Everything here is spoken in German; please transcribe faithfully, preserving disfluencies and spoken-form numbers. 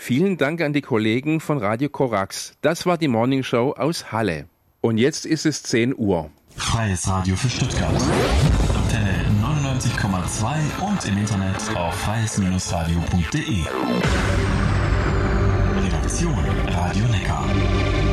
Vielen Dank an die Kollegen von Radio Korax. Das war die Morning Show aus Halle. Und jetzt ist es zehn Uhr. Freies Radio für Stuttgart. Antenne neunundneunzig Komma zwei und im Internet auf freies radio punkt de. Redaktion Radio Neckar.